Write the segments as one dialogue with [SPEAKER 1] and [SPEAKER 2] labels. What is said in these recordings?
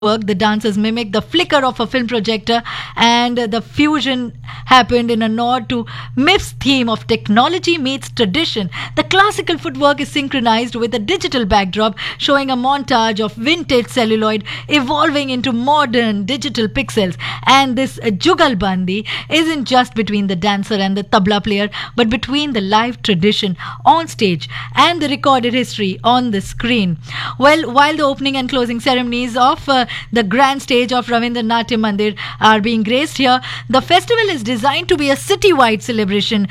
[SPEAKER 1] footwork, the dancers mimic the flicker of a film projector, and the fusion happened in a nod to MIF's theme of technology meets tradition. The classical footwork is synchronized with a digital backdrop showing a montage of vintage celluloid evolving into modern digital pixels. And this Jugalbandi isn't just between the dancer and the tabla player, but between the live tradition on stage and the recorded history on the screen. Well, while the opening and closing ceremonies of the grand stage of Ravindra Natya Mandir are being graced here, the festival is designed to be a city-wide celebration.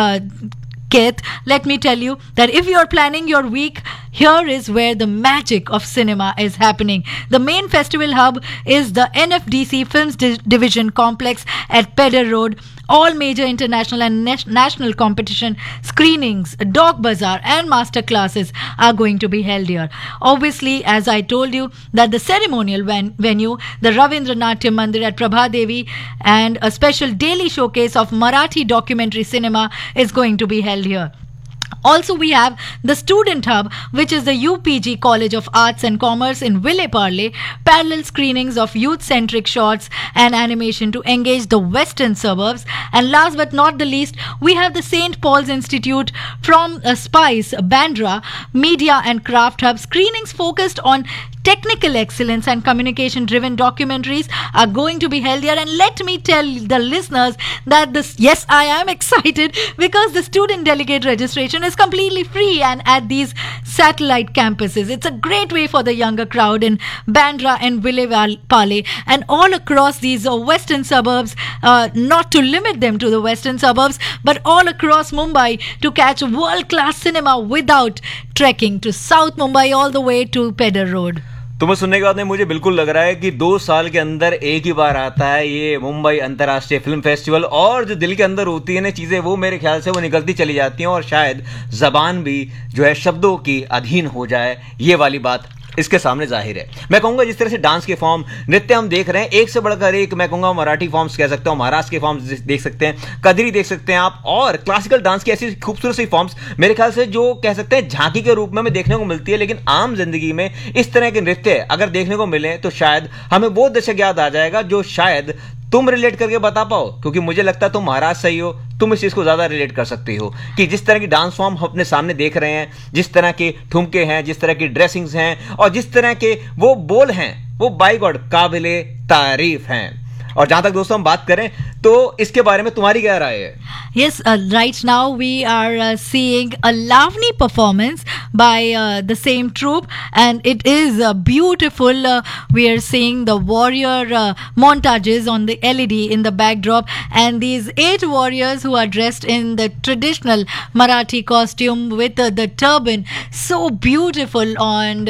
[SPEAKER 1] Keth, let me tell you that if you're planning your week, here is where the magic of cinema is happening. The main festival hub is the NFDC Films Division Complex at Pedder Road. All major international and national competition screenings, dog bazaar and master classes are going to be held here. Obviously, as I told you, that the ceremonial venue, the Ravindra Natya Mandir at Prabhadevi, and a special daily showcase of Marathi documentary cinema is going to be held here. Also, we have the Student Hub, which is the UPG College of Arts and Commerce in Ville Parle, parallel screenings of youth-centric shorts and animation to engage the western suburbs. And last but not the least, we have the St. Paul's Institute from Spice, Bandra, Media and Craft Hub. Screenings focused on technical excellence and communication-driven documentaries are going to be held here. And let me tell the listeners that yes, I am excited because the student delegate registration is completely free and at these satellite campuses. It's a great way for the younger crowd in Bandra and Ville Parle and all across these western suburbs, not to limit them to the western suburbs, but all across Mumbai to catch world-class cinema without trekking to South Mumbai all the way to Pedder Road.
[SPEAKER 2] तुम्हें सुनने के बाद में मुझे बिल्कुल लग रहा है कि 2 साल के अंदर एक ही बार आता है ये मुंबई अंतर्राष्ट्रीय फिल्म फेस्टिवल, और जो दिल के अंदर होती है ना चीजें, वो मेरे ख्याल से वो निकलती चली जाती हैं और शायद जबान भी जो है शब्दों की अधीन हो जाए, ये वाली बात इसके सामने जाहिर है। मैं कहूंगा जिस तरह से डांस के फॉर्म, नृत्य हम देख रहे हैं, एक से बढ़कर एक, मैं कहूंगा मराठी फॉर्म्स कह सकते हो, महाराष्ट्र के फॉर्म्स देख सकते हैं, कदरी देख सकते हैं आप, और क्लासिकल डांस की ऐसी खूबसूरत सी फॉर्म्स मेरे ख्याल से जो कह सकते हैं झांकी के रूप में हमें देखने को मिलती है। लेकिन आम जिंदगी में इस तरह के नृत्य अगर देखने को मिले तो शायद हमें वो दशक याद आ जाएगा जो शायद तुम रिलेट करके बता पाओ, क्योंकि मुझे लगता है तुम महाराष्ट्र से ही हो, तुम इस चीज को ज्यादा रिलेट कर सकती हो कि जिस तरह की डांस फॉर्म हम अपने सामने देख रहे हैं, जिस तरह के ठुमके हैं, जिस तरह की ड्रेसिंग्स हैं और जिस तरह के वो बोल हैं, वो बाय गॉड काबिले तारीफ हैं। और जहां तक दोस्तों हम बात करें तो इसके बारे में तुम्हारी क्या राय है?
[SPEAKER 1] Yes, right now we are seeing a Lavani performance by the same troupe, and it is beautiful. We are seeing the warrior montages on the LED in the backdrop, and these 8 warriors who are dressed in the traditional Marathi costume with the turban, so beautiful. And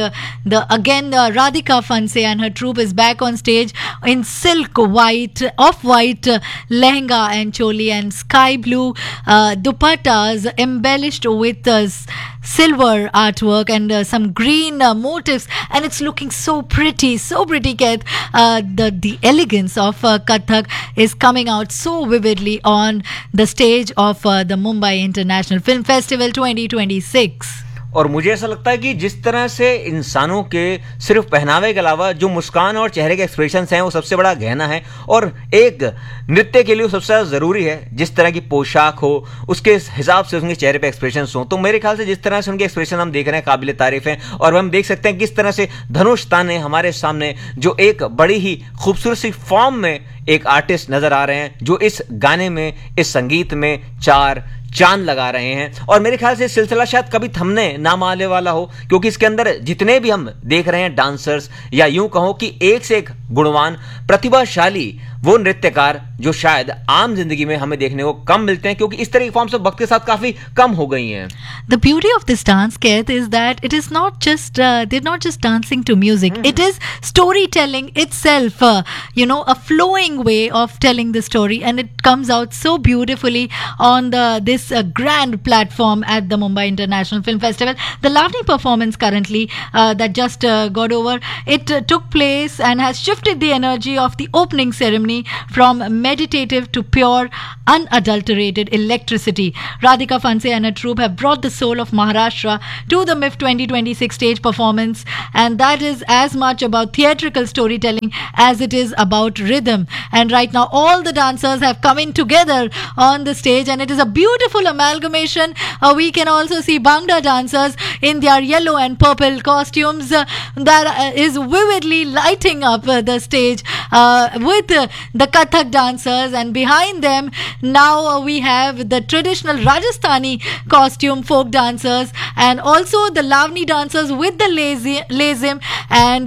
[SPEAKER 1] Radhika Fanse and her troupe is back on stage in silk white, off-white lehenga and choli and sky blue dupattas embellished with silver artwork and some green motifs, and it's looking so pretty, Kath. The elegance of Kathak is coming out so vividly on the stage of the Mumbai International Film Festival 2026.
[SPEAKER 2] और मुझे ऐसा लगता है कि जिस तरह से इंसानों के सिर्फ पहनावे के अलावा जो मुस्कान और चेहरे के एक्सप्रेशंस हैं वो सबसे बड़ा गहना है, और एक नृत्य के लिए सबसे ज़्यादा ज़रूरी है जिस तरह की पोशाक हो उसके हिसाब से उनके चेहरे पे एक्सप्रेशंस हो। तो मेरे ख्याल से जिस तरह से उनके एक्सप्रेशन हम देख रहे हैं काबिल तारीफ हैं, और हम देख सकते हैं किस तरह से धनुष ताने हमारे सामने जो एक बड़ी ही खूबसूरत सी फॉर्म में एक आर्टिस्ट नजर आ रहे हैं जो इस गाने में, इस संगीत में 4 चांद लगा रहे हैं। और मेरे ख्याल से सिलसिला शायद कभी थमने ना आने वाला हो, क्योंकि इसके अंदर जितने भी हम देख रहे हैं डांसर्स, या यूं कहो कि एक से एक गुणवान प्रतिभाशाली वो नृत्यकार जो शायद आम जिंदगी में हमें देखने को कम मिलते हैं, क्योंकि इस तरह की फॉर्म्स वक्त के साथ काफी कम हो गई हैं।
[SPEAKER 1] The beauty of this dance, Keith, is that it is not just they're not just dancing to music. It is storytelling itself, a flowing way of telling the story, and it comes out so beautifully on this grand platform at the Mumbai International Film Festival. The Lavani performance currently that just got over, it took place and has shifted the energy of the opening ceremony ceremony from meditative to pure, unadulterated electricity. Radhika Fanse and her troupe have brought the soul of Maharashtra to the MIF 2026 stage performance, and that is as much about theatrical storytelling as it is about rhythm. And right now, all the dancers have come in together on the stage, and it is a beautiful amalgamation. We can also see Bhangra dancers in their yellow and purple costumes that is vividly lighting up the stage with the Kathak dancers, and behind them now we have the traditional Rajasthani costume folk dancers, and also the Lavani dancers with the lazim and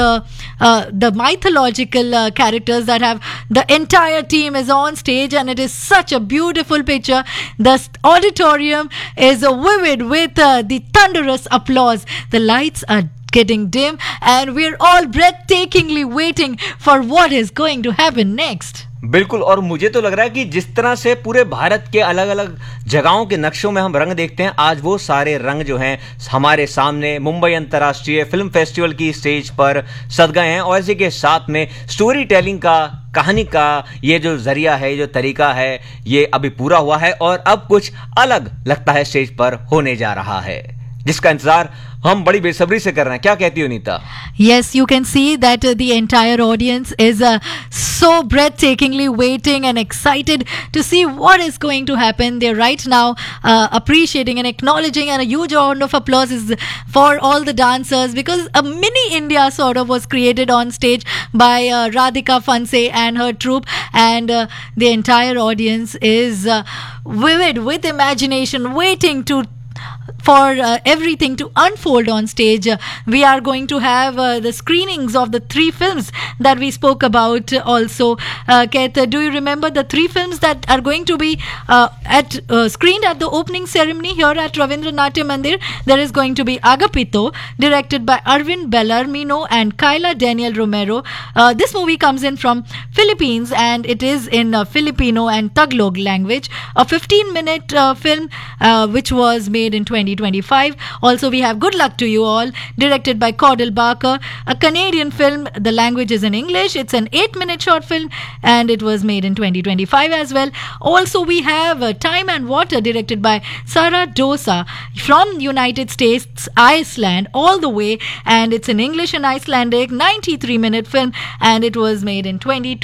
[SPEAKER 1] the mythological characters that have the entire team is on stage, and it is such a beautiful picture. The auditorium is vivid with the thunderous applause. The lights are getting dim, and we're all breathtakingly waiting for what is going to happen next.
[SPEAKER 2] बिल्कुल, और मुझे तो लग रहा है कि जिस तरह से पूरे भारत के अलग अलग जगहों के नक्शों में हम रंग देखते हैं, आज वो सारे रंग जो हैं हमारे सामने मुंबई अंतर्राष्ट्रीय फिल्म फेस्टिवल की स्टेज पर सद गए हैं। और इसी के साथ में स्टोरी टेलिंग का, कहानी का ये जो जरिया है, जो तरीका है, ये अभी पूरा हुआ है और अब कुछ अलग लगता है स्टेज पर होने जा रहा है, जिसका इंतजार हम बड़ी बेसब्री से कर रहे हैं। क्या कहती हो Nita?
[SPEAKER 1] Yes, you can see that the entire audience is so breathtakingly waiting and excited to see what is going to happen. They're right now appreciating and acknowledging, and a huge round of applause is for all the dancers, because a mini India sort of was created on stage by Radhika Fanse and her troupe, and the entire audience is vivid with imagination, waiting for everything to unfold on stage. We are going to have the screenings of the 3 films that we spoke about also. Ket, do you remember the 3 films that are going to be screened at the opening ceremony here at Ravindra Natya Mandir? There is going to be Agapito, directed by Arvind Bellarmino and Kyla Daniel Romero. This movie comes in from Philippines, and it is in Filipino and Tagalog language. A 15-minute film which was made in 2025. Also, we have Good Luck to You All, directed by Caudle Barker, a Canadian film. The language is in English. It's an 8-minute short film, and it was made in 2025 as well. Also, we have Time and Water, directed by Sarah Dosa from United States, Iceland, all the way, and it's in English and Icelandic, 93-minute film, and it was made in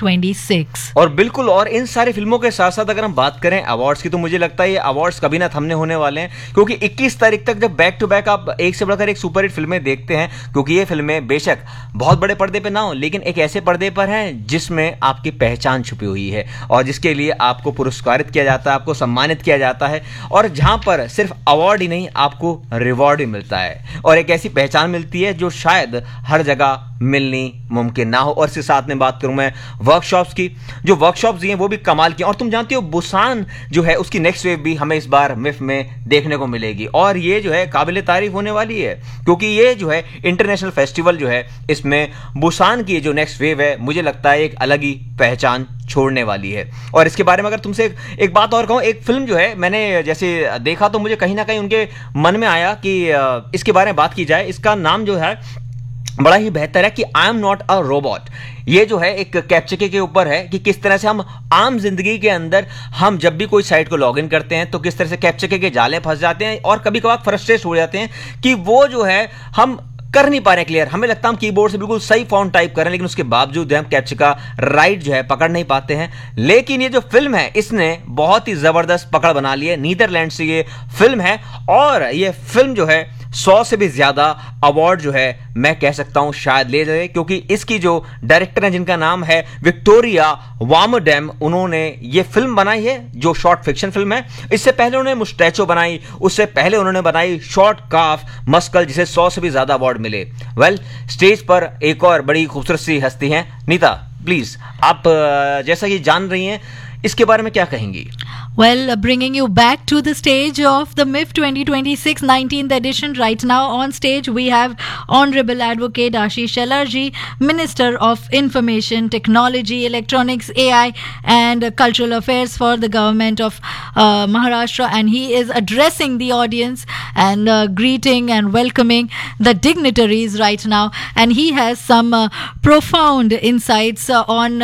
[SPEAKER 1] 2026.
[SPEAKER 2] और बिल्कुल, और इन सारी फिल्मों के साथ साथ अगर हम बात करें अवार्ड्स की, तो मुझे लगता है ये अवार्ड्स कभी ना थमने होने वाले हैं, क्योंकि 21 तारीख तक जब बैक टू बैक आप एक से बढ़कर एक सुपरहिट फिल्में देखते हैं, क्योंकि ये फिल्में बेशक बहुत बड़े पर्दे पे ना हो, लेकिन एक ऐसे पर्दे पर हैं जिसमें आपकी पहचान छुपी हुई है और जिसके लिए आपको पुरस्कारित किया जाता है, आपको सम्मानित किया जाता है, और जहां पर सिर्फ अवार्ड ही नहीं, आपको रिवॉर्ड भी मिलता है और एक ऐसी पहचान मिलती है जो शायद हर जगह मिलनी मुमकिन ना हो। और इसके साथ में बात करूं मैं वर्कशॉप्स की, जो वर्कशॉप्स हैं वो भी कमाल की, और तुम जानती हो बुसान जो है उसकी नेक्स्ट वेव भी हमें इस बार मिफ में देखने को मिलेगी, और ये जो है काबिल तारीफ होने वाली है, क्योंकि ये जो है इंटरनेशनल फेस्टिवल जो है, इसमें बुसान की जो नेक्स्ट वेव है, मुझे लगता है एक अलग ही पहचान छोड़ने वाली है। और इसके बारे में अगर तुमसे एक बात और कहूं, एक फिल्म जो है मैंने जैसे देखा तो मुझे कहीं ना कहीं उनके मन में आया कि इसके बारे में बात की जाए। इसका नाम जो है बड़ा ही बेहतर है कि I am not a robot. ये जो है एक कैप्चके के ऊपर है कि किस तरह से हम आम जिंदगी के अंदर हम जब भी कोई साइट को लॉगिन करते हैं तो किस तरह से कैप्चके के जाले फंस जाते हैं और कभी कभार फ्रस्ट्रेट हो जाते हैं कि वो जो है हम कर नहीं पा रहे क्लियर। हमें लगता है हम कीबोर्ड से बिल्कुल सही फॉन्ट टाइप कर रहे हैं, लेकिन उसके बावजूद हम कैप्चर का राइट जो है पकड़ नहीं पाते हैं। लेकिन ये जो फिल्म है इसने बहुत ही जबरदस्त पकड़ बना ली है। नीदरलैंड से ये फिल्म है और ये फिल्म जो है 100 से भी ज्यादा अवार्ड जो है मैं कह सकता हूं शायद ले जाए, क्योंकि इसकी जो डायरेक्टर है जिनका नाम है विक्टोरिया वामडेम, उन्होंने ये फिल्म बनाई है जो शॉर्ट फिक्शन फिल्म है। इससे पहले उन्होंने मुस्टैचो बनाई, उससे पहले उन्होंने बनाई शॉर्ट काफ मस्कल, जिसे 100 से भी ज्यादा अवार्ड मिले। वेल, स्टेज पर एक और बड़ी खूबसूरत सी हस्ती हैं। नीता, प्लीज आप जैसा कि जान रही हैं इसके बारे में क्या कहेंगी?
[SPEAKER 1] Well, bringing you back to the stage of the MIF 2026 19th edition. Right now on stage we have Honorable Advocate Ashish Shellarji, Minister of Information Technology, Electronics, AI and Cultural Affairs for the government of Maharashtra, and he is addressing the audience and greeting and welcoming the dignitaries right now, and he has some profound insights on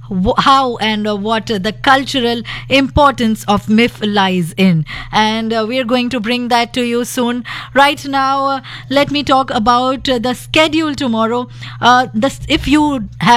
[SPEAKER 1] how and what the cultural importance of MIF lies in. And we're going to bring that to you soon. Right now, let me talk about the schedule tomorrow. If you have